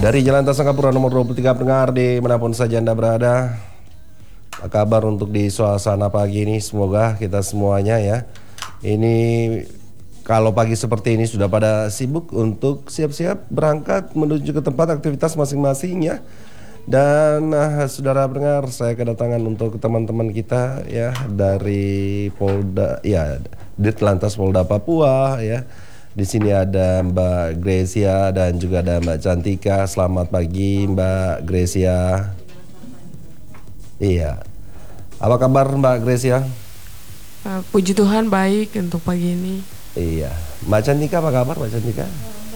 Dari Jalan Singapura nomor 23 pendengar di manapun saja Anda berada. Apa kabar untuk di suasana pagi ini? Semoga kita semuanya ya. Ini kalau pagi seperti ini sudah pada sibuk untuk siap-siap berangkat menuju ke tempat aktivitas masing-masing ya. Dan saudara pendengar, saya kedatangan untuk teman-teman kita ya dari Polda ya, Ditlantas Polda Papua ya. Di sini ada Mbak Grecia dan juga ada Mbak Cantika. Selamat pagi Mbak Grecia. Iya. Apa kabar Mbak Grecia? Puji Tuhan baik untuk pagi ini. Iya. Mbak Cantika apa kabar Mbak Cantika?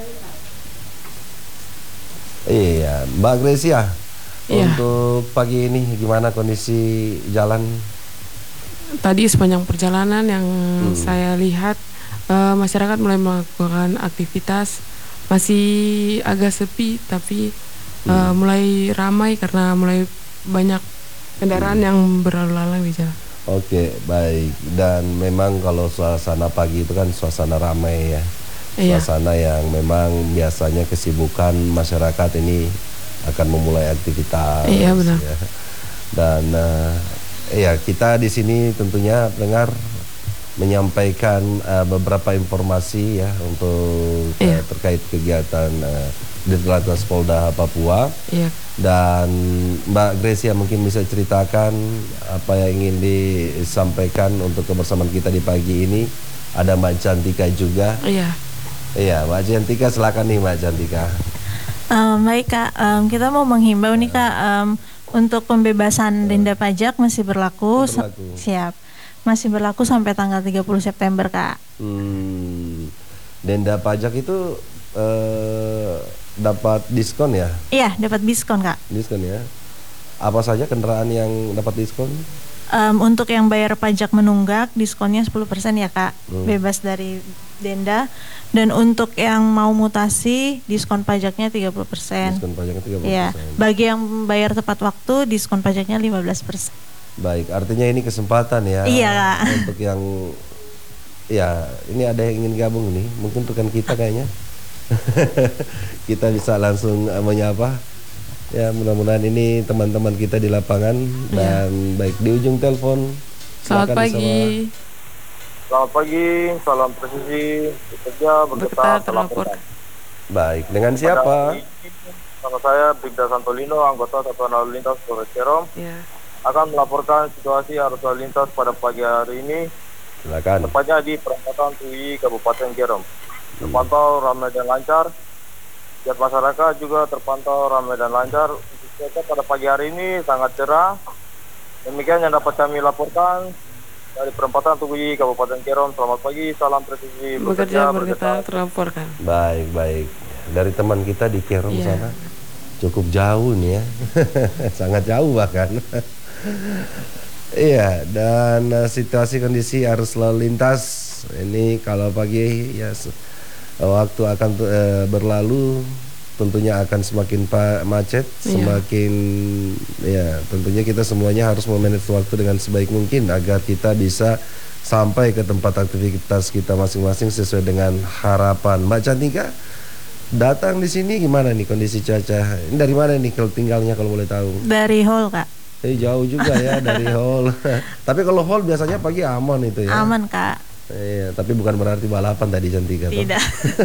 Iya, Mbak Grecia. Iya. Untuk pagi ini gimana kondisi jalan? Tadi sepanjang perjalanan yang saya lihat masyarakat mulai melakukan aktivitas, masih agak sepi tapi mulai ramai karena mulai banyak kendaraan yang berlalu lalang di jalan. Oke, baik. Dan memang kalau suasana pagi itu kan suasana ramai ya. Iya. Suasana yang memang biasanya kesibukan masyarakat ini akan memulai aktivitas. Iya, benar. Ya. Dan ya kita di sini tentunya dengar menyampaikan beberapa informasi ya untuk terkait kegiatan Ditlantas Polda Papua. Iya. Dan Mbak Grecia mungkin bisa ceritakan apa yang ingin disampaikan untuk kebersamaan kita di pagi ini. Ada Mbak Cantika juga. Iya. Iya, Mbak Cantika, silakan nih Mbak Cantika. Baik Kak, kita mau menghimbau nih Kak, untuk pembebasan denda pajak masih berlaku. Siap. Masih berlaku sampai tanggal 30 September Kak. Denda pajak itu dapat diskon ya? Iya, dapat diskon Kak. Diskon ya. Apa saja kendaraan yang dapat diskon? Untuk yang bayar pajak menunggak diskonnya 10% ya Kak, bebas dari denda. Dan untuk yang mau mutasi diskon pajaknya 30%. Diskon pajaknya 30%. Iya. Bagi yang bayar tepat waktu diskon pajaknya 15%. Baik, artinya ini kesempatan ya. Iya Kak. Untuk yang ya, ini ada yang ingin gabung nih, mungkin rekan kita kayaknya. Kita bisa langsung menyapa. Ya, mudah-mudahan ini teman-teman kita di lapangan. Dan baik, di ujung telepon. Selamat pagi. Selamat pagi, salam presisi, bekerja, bergetar, terlapor. Baik, dengan siapa? Nama saya Brigda Santolino, anggota Satuan Lalu Lintas Polres Kerom. Iya. Akan melaporkan situasi arus lalu lintas pada pagi hari ini. Silakan. Tepatnya di perempatan Tui, Kabupaten Kerom. Terpantau ramai dan lancar. Biar masyarakat juga terpantau ramai dan lancar. Untuk cuaca pada pagi hari ini sangat cerah. Demikian yang dapat kami laporkan dari perempatan Tui, Kabupaten Kerom. Selamat pagi, salam presisi. Bekerja, bergetar, terlaporkan. Baik, baik. Dari teman kita di Kerom sana cukup jauh nih ya. Sangat jauh bahkan. Iya, dan situasi kondisi arus lalu lintas ini kalau pagi ya waktu akan berlalu tentunya akan semakin macet, semakin ya tentunya kita semuanya harus memanage waktu dengan sebaik mungkin agar kita bisa sampai ke tempat aktivitas kita masing-masing sesuai dengan harapan. Mbak Cantika datang di sini gimana nih kondisi cuaca? Ini dari mana nih kalau tinggalnya kalau boleh tahu? Dari hall Kak. Jauh juga ya dari hall. Tapi kalau hall biasanya pagi aman itu ya. Aman Kak. Iya, tapi bukan berarti balapan tadi Cantika. Tidak.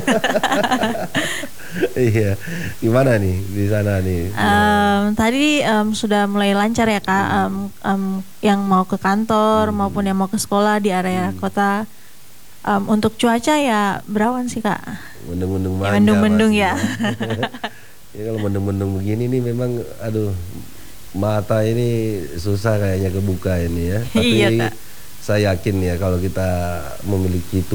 Iya. Gimana nih di sana nih? Tadi sudah mulai lancar ya Kak. Yang mau ke kantor maupun yang mau ke sekolah di area kota. Untuk cuaca ya berawan sih Kak. Mendung-mendung manja. Mendung-mendung ya. Ya kalau mendung-mendung begini nih memang aduh, mata ini susah kayaknya kebuka ini ya. Tapi iya, Kak. Saya yakin ya kalau kita memiliki